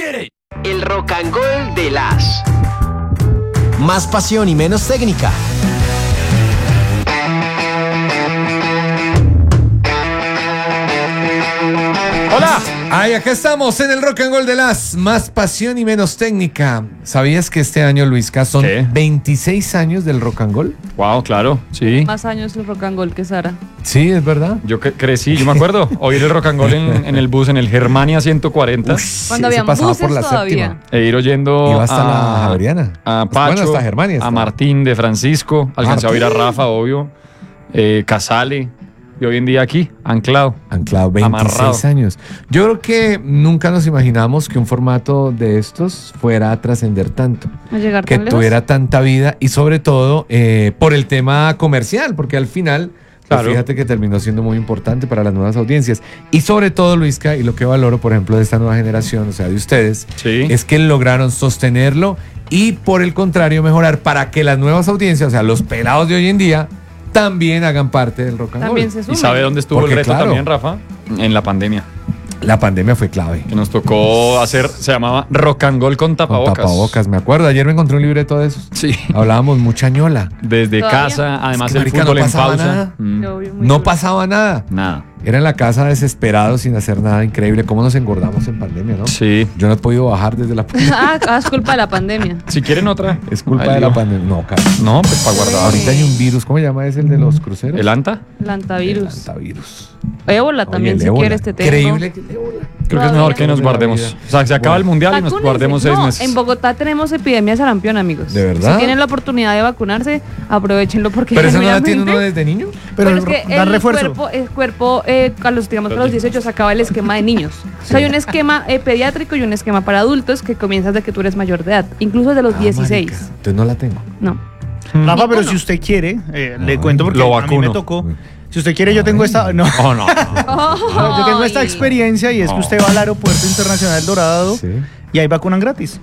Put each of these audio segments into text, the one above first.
El Rock and Gold de las. Más pasión y menos técnica. Hola, ay, acá estamos en el Rock and Roll de las. Más pasión y menos técnica. ¿Sabías que este año, Luisca, son 26 años del Rock and Roll? Wow, claro, sí. Más años el rock and roll que Sara. Sí, es verdad. Yo crecí, yo me acuerdo, oír el rock and roll en el bus, en el Germania 140. Cuando había buses por la todavía. séptima. E ir oyendo Iba hasta la Javeriana. a Pacho, Bueno, hasta Germania a estaba. Martín de Francisco, alcancé a oír a Rafa, obvio, Casale, y hoy en día aquí, anclado. Anclado, 26 Amarrado. años. Yo creo que nunca nos imaginamos que un formato de estos fuera a trascender tanto. A llegar Que tan lejos. tuviera tanta vida y sobre todo por el tema comercial, porque al final, pues, Claro. fíjate que terminó siendo muy importante para las nuevas audiencias. Y sobre todo, Luisca, y lo que valoro, por ejemplo, de esta nueva generación, o sea, de ustedes, Sí. es que lograron sostenerlo y por el contrario mejorar para que las nuevas audiencias, o sea, los pelados de hoy en día, también hagan parte del rock and roll. También se ¿Y suman. sabe dónde estuvo Porque, el reto claro. también, Rafa? En la pandemia. La pandemia fue clave. Que nos tocó hacer, se llamaba Rock and Roll con Con tapabocas. tapabocas, me acuerdo. Ayer me encontré un libreto de esos. Sí. Hablábamos mucha ñola. Desde ¿Todavía? casa, además Es que, el marica, fútbol no en pasaba pausa. nada. Obvio, muy No duro. pasaba nada. Nada. Era en la casa desesperados sin hacer nada. Increíble cómo nos engordamos en pandemia, ¿no? Sí. Yo no he podido bajar desde la pandemia. Es culpa de la pandemia. Si quieren otra. Es culpa Ay, de la Dios. pandemia. No, Carlos. No, pues para guardar. Ahorita hay un virus. ¿Cómo se llama ese, el de los cruceros? ¿El ANTA? El antivirus. El antivirus. Ébola también, Oye, el si ébola. quieres te tengo. Increíble que el ébola. Creo que es mejor que nos Todavía. guardemos. O sea, se acaba el mundial y nos Vacúnense. guardemos 6 No, meses. en Bogotá tenemos epidemia de sarampión, amigos. ¿De verdad? Si tienen la oportunidad de vacunarse, aprovechenlo porque ¿Pero eso no la genuinamente- tiene uno desde niño? Pero es que dan el refuerzo. cuerpo a los 18 se acaba el esquema de niños. O sea, hay un esquema pediátrico y un esquema para adultos que comienzas de que tú eres mayor de edad, incluso desde los 16. Marica, entonces no la tengo. No. Rafa, pero Ninguno. si usted quiere, le cuento porque Lo a mí me vacuno. tocó. Si usted quiere, yo tengo esta. No. Oh, no. Yo tengo esta Ay. experiencia y es que usted va al Aeropuerto Internacional Dorado Sí. y ahí vacunan gratis.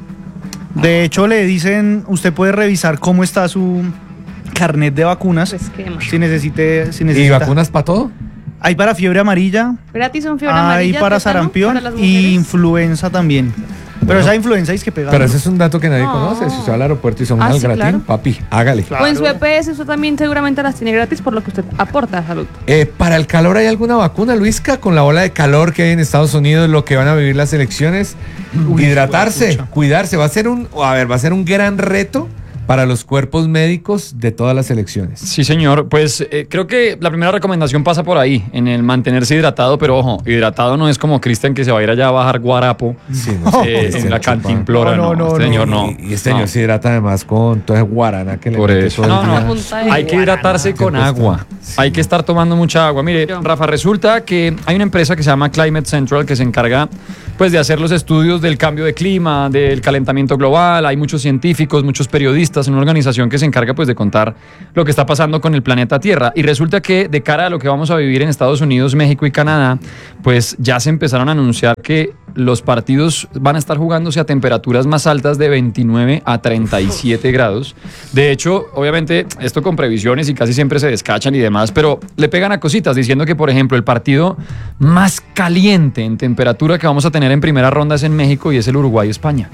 De hecho, le dicen, usted puede revisar cómo está su carnet de vacunas. Su esquema. Si ¿Y necesita. vacunas para todo? Hay para fiebre amarilla, Gratis son fiebre hay amarilla. para tétano, sarampión para las y mujeres. influenza también. Pero esa influenza es que pega. Pero ese es un dato que nadie No. conoce. Si usted va al aeropuerto y son Ah, al sí, gratín, claro. papi, hágale. Claro. O en su EPS, eso también seguramente las tiene gratis por lo que usted aporta a salud. ¿Para el calor hay alguna vacuna, Luisca? Con la ola de calor que hay en Estados Unidos, lo que van a vivir las elecciones, hidratarse, pucha. cuidarse. Va a ser un gran reto para los cuerpos médicos de todas las elecciones. Sí, señor. Pues creo que la primera recomendación pasa por ahí, en el mantenerse hidratado, pero ojo, hidratado no es como Cristian que se va a ir allá a bajar guarapo Sí, no, en la cantimplora. No, No, no, este no. señor no. Y este señor No. se hidrata además con toda esa guarana que le Por mete eso. todo el No, día. no, punta de Hay que guarana. hidratarse con Siempre está. agua. Sí. Hay que estar tomando mucha agua. Mire, Rafa, resulta que hay una empresa que se llama Climate Central que se encarga pues de hacer los estudios del cambio de clima, del calentamiento global. Hay muchos científicos, muchos periodistas, una organización que se encarga pues de contar lo que está pasando con el planeta Tierra. Y resulta que de cara a lo que vamos a vivir en Estados Unidos, México y Canadá, pues ya se empezaron a anunciar que los partidos van a estar jugándose a temperaturas más altas de 29 a 37 grados. De hecho, obviamente, esto con previsiones y casi siempre se descachan y demás, pero le pegan a cositas diciendo que, por ejemplo, el partido más caliente en temperatura que vamos a tener en primera ronda es en México y es el Uruguay-España.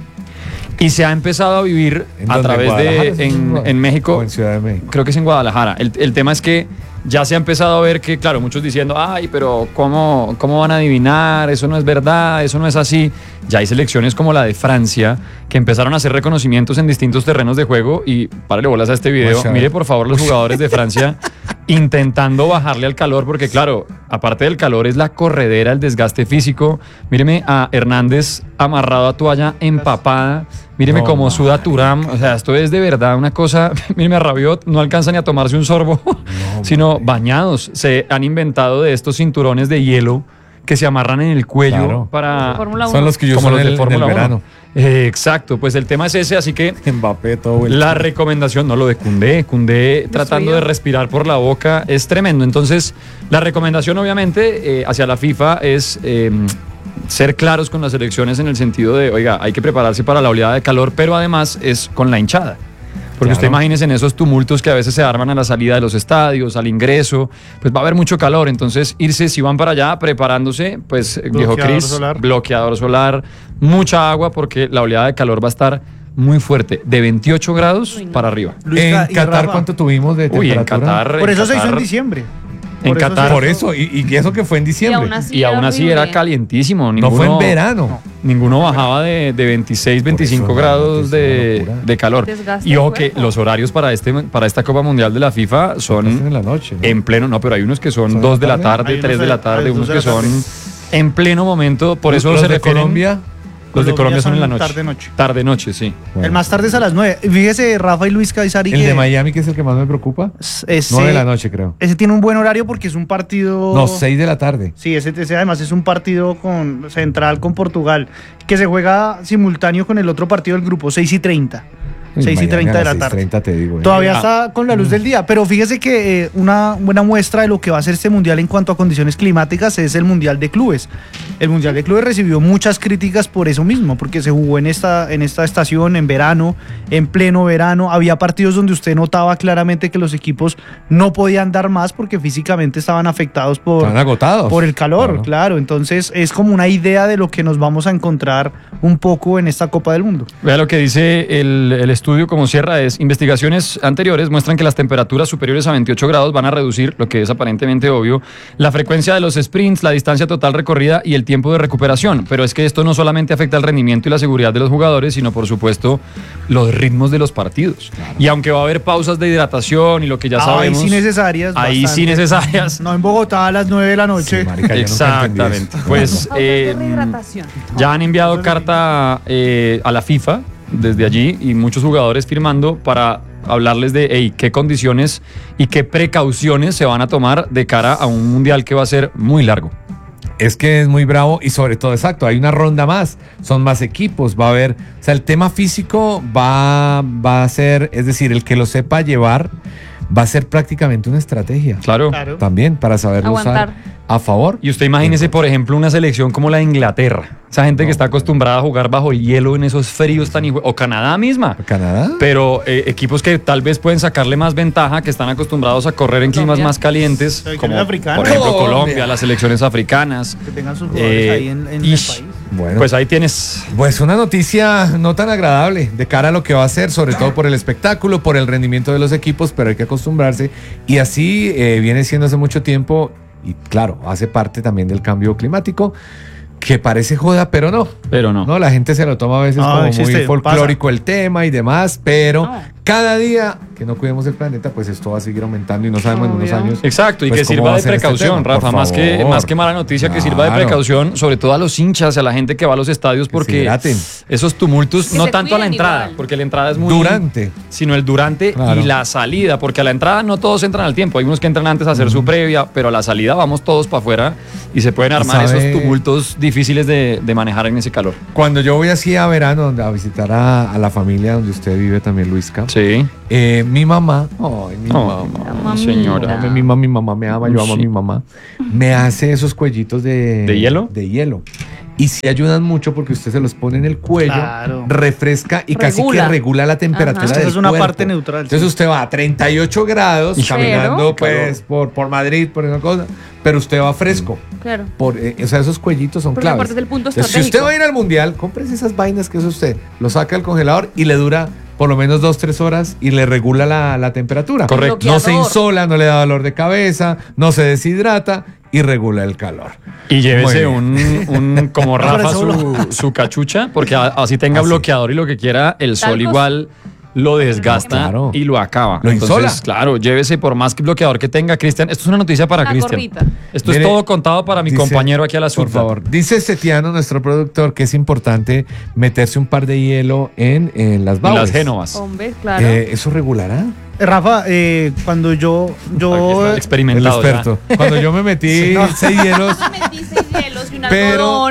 Y se ha empezado a vivir ¿En a dónde? través ¿Guadalajara? de, ¿Es en México, ¿O en Ciudad de México? creo que es en Guadalajara. El tema es que ya se ha empezado a ver que, claro, muchos diciendo, ay, pero ¿cómo van a adivinar? Eso no es verdad, eso no es así. Ya hay selecciones como la de Francia que empezaron a hacer reconocimientos en distintos terrenos de juego y párale bolas a este video. Masha. Mire, por favor, los jugadores de Francia intentando bajarle al calor porque, claro, aparte del calor es la corredera, el desgaste físico. Míreme a Hernández amarrado a toalla empapada. Míreme No, cómo suda marica. Thuram. O sea, esto es de verdad una cosa. Míreme a Rabiot, no alcanza ni a tomarse un sorbo, sino bañados. Se han inventado de estos cinturones de hielo que se amarran en el cuello Claro. para... Fórmula 1. Son los que yo como uso los en de el Fórmula 1. verano. Exacto, pues el tema es ese, así que Mbappé todo vuelto. la recomendación, no lo de Koundé tratando de respirar por la boca es tremendo. Entonces, la recomendación obviamente hacia la FIFA es ser claros con las elecciones en el sentido de, oiga, hay que prepararse para la oleada de calor, pero además es con la hinchada. Porque usted imagínese en esos tumultos que a veces se arman a la salida de los estadios, al ingreso, pues va a haber mucho calor. Entonces, irse, si van para allá, preparándose, pues, viejo Cris, bloqueador solar, mucha agua, porque la oleada de calor va a estar muy fuerte, de 28 grados para arriba. En Qatar, ¿cuánto tuvimos de temperatura? En Qatar. Por eso se hizo en diciembre. En Qatar. Por eso, y eso que fue en diciembre. Y aún así era calientísimo. No fue en verano. Ninguno bajaba de 26, 25 grados de calor. Desgaste Y ojo de que cuerpo. los horarios para esta Copa Mundial de la FIFA son en la noche, ¿no? en pleno, no, pero hay unos que son 2 de la tarde, Hay 3 de la tarde, unos unos que de la son tarde. en pleno momento. Por eso los se de refieren. Colombia. Los de Colombia son en la noche. Tarde-noche. Tarde-noche, sí. Bueno. El más tarde es a las 9. Fíjese, Rafa y Luis Caizari. El de Miami, que es el que más me preocupa. 9 de la noche, creo. Ese tiene un buen horario porque es un partido. No, 6 de la tarde. Sí, ese además es un partido central con Portugal, que se juega simultáneo con el otro partido del grupo, 6:30. 6:30 de la tarde. 6:30 te digo. Todavía está con la luz del día, pero fíjese que una buena muestra de lo que va a ser este mundial en cuanto a condiciones climáticas es el mundial de clubes. El mundial de clubes recibió muchas críticas por eso mismo, porque se jugó en esta estación, en verano, en pleno verano. Había partidos donde usted notaba claramente que los equipos no podían dar más porque físicamente estaban afectados Estaban agotados. por el calor, claro. Entonces es como una idea de lo que nos vamos a encontrar un poco en esta Copa del Mundo. Vea lo que dice el estudio como cierra es: investigaciones anteriores muestran que las temperaturas superiores a 28 grados van a reducir, lo que es aparentemente obvio, la frecuencia de los sprints, la distancia total recorrida y el tiempo de recuperación. Pero es que esto no solamente afecta el rendimiento y la seguridad de los jugadores, sino por supuesto los ritmos de los partidos. Claro. Y aunque va a haber pausas de hidratación y lo que ya sabemos. Ahí sí necesarias. Ahí bastante. sí necesarias. No en Bogotá a las 9 de la noche. Sí, marica, exactamente. Pues ya han enviado carta a la FIFA desde allí y muchos jugadores firmando para hablarles de qué condiciones y qué precauciones se van a tomar de cara a un mundial que va a ser muy largo. Es que es muy bravo y sobre todo, exacto, hay una ronda más, son más equipos, va a haber, o sea, el tema físico va a ser, es decir, el que lo sepa llevar va a ser prácticamente una estrategia. Claro. También para saberlo usar a favor. Y usted imagínese, por ejemplo, una selección como la de Inglaterra. Esa gente que está acostumbrada a jugar bajo el hielo en esos fríos tan... O Canadá misma. ¿Canadá? Pero equipos que tal vez pueden sacarle más ventaja, que están acostumbrados a correr en climas más calientes. Como, por ejemplo, Colombia, las selecciones africanas. Que tengan sus jugadores ahí en el país. Bueno, pues ahí tienes... Pues una noticia no tan agradable de cara a lo que va a ser, sobre todo por el espectáculo, por el rendimiento de los equipos, pero hay que acostumbrarse. Y así viene siendo hace mucho tiempo, y claro, hace parte también del cambio climático, que parece joda, pero no. Pero no. No, la gente se lo toma a veces como muy folclórico el tema y demás, pero cada día que no cuidemos el planeta, pues esto va a seguir aumentando y no sabemos en unos años. Exacto, y pues, que sirva de precaución, Rafa, más que mala noticia, que sirva de precaución, sobre todo a los hinchas, a la gente que va a los estadios, porque esos tumultos, no tanto a la entrada, porque la entrada es muy... Durante. Sino el durante y la salida, porque a la entrada no todos entran al tiempo, hay unos que entran antes a hacer su previa, pero a la salida vamos todos para afuera y se pueden armar esos tumultos difíciles de manejar en ese calor. Cuando yo voy así a verano a visitar a la familia donde usted vive también, Luisca. Sí. Mi mamá, mi mamá, señora. Mi mamá me ama, yo amo a mi mamá. Me hace esos cuellitos de hielo. De hielo. Y sí ayudan mucho porque usted se los pone en el cuello, refresca y casi que regula la temperatura del es una cuerpo. parte neutral. Entonces usted va a 38 grados caminando pues por Madrid, por esa cosa, pero usted va fresco. Claro. O sea, esos cuellitos son claves. Aparte del punto Entonces, si usted va a ir al mundial, cómprese esas vainas que es usted, lo saca del congelador y le dura por lo menos 2-3 horas y le regula la temperatura. Correcto. No se insola, no le da dolor de cabeza, no se deshidrata y regula el calor. Y llévese un como Rafa su cachucha, porque así tenga bloqueador y lo que quiera, el sol igual lo desgasta y lo acaba. Lo insola. Claro, llévese por más que bloqueador que tenga, Cristian. Esto es una noticia para Cristian. Esto es todo contado para mi compañero aquí a la Por favor, dice Setiano, nuestro productor, que es importante meterse un par de hielo en las baules. Las Génovas. Hombre, claro. ¿Eso regulará? Rafa, cuando yo experimentado el experto. Ya. Cuando yo me metí 6 hielos. Metí 6 hielos y un pero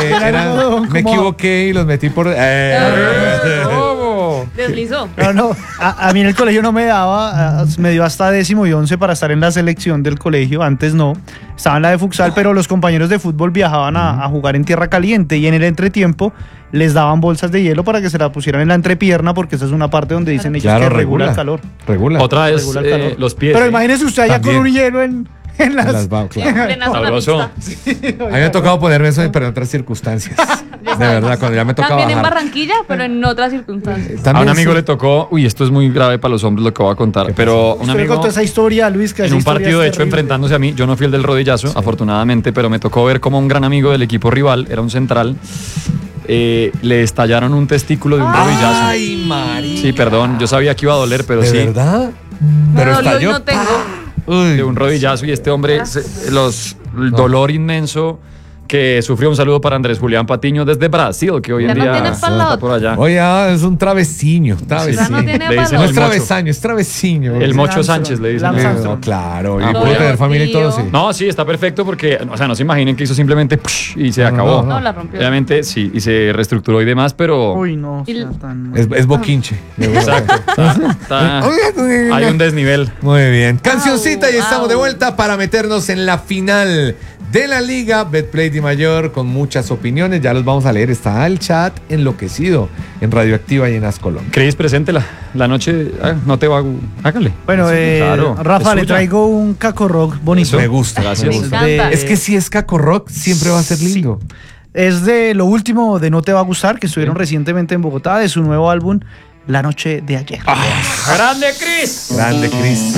me equivoqué y los metí por. Deslizó. No. A mí en el colegio no me daba, me dio hasta 10º y 11 para estar en la selección del colegio. Antes no. Estaba en la de futsal, pero los compañeros de fútbol viajaban a jugar en tierra caliente y en el entretiempo les daban bolsas de hielo para que se la pusieran en la entrepierna, porque esa es una parte donde dicen ellos Claro, que regula el calor. Regula. Otra es Regula el calor. los pies. Pero imagínese usted allá También. con un hielo en las... Claro. Plena zona Sabroso. mixta. A mí me ha tocado ponerme eso, pero en otras circunstancias. De verdad, cuando ya me toca También en bajar. Barranquilla, pero en otras circunstancias. A También un amigo sí. le tocó, uy, esto es muy grave para los hombres lo que voy a contar, pero un Usted me amigo contó esa historia, Luis, que en esa un historia partido, es de hecho, terrible. enfrentándose a mí, yo no fui el del rodillazo, afortunadamente, pero me tocó ver como un gran amigo del equipo rival, era un central, le estallaron un testículo de un rodillazo. Ay, María. Sí, perdón, yo sabía que iba a doler, pero ¿De sí, verdad? Me Pero dolió y estalló. no tengo. Uy. de un rodillazo y este hombre, el dolor inmenso que sufrió. Un saludo para Andrés Julián Patiño desde Brasil, que hoy Ya en no día tiene está palote. por allá. Oye, es un travesiño. Ya no tiene Le dicen No valor. es el mocho. travesaño, es travesiño. El Mocho Armstrong. Sánchez le dicen. Lance No, Armstrong. claro, y Ah, pudo bueno, tener familia y todo, tío. sí. No, sí, está perfecto porque, o sea, no se imaginen que hizo simplemente y se acabó. No, la rompió. Obviamente, sí, y se reestructuró y demás, pero... Uy, no, Y- sea tan... Es boquinche. Exacto. Hay un desnivel. Muy bien. Cancioncita y estamos de au. vuelta para meternos en la final de la liga Betplay Di Mayor con muchas opiniones. Ya los vamos a leer. Está el chat enloquecido en Radioactiva y en Ascolón. Cris, preséntela. La noche, no te va a... Hágale. Bueno, Sí, claro, Rafa, es le suya. traigo un caco rock bonito. Me gusta. Gracias. me gusta. Me encanta. Es que si es Caco Rock, siempre va a ser lindo. Es de lo último de No Te Va a Gustar, que estuvieron recientemente en Bogotá, de su nuevo álbum, La Noche de Ayer. ¡Grande, Cris! Grande, Cris.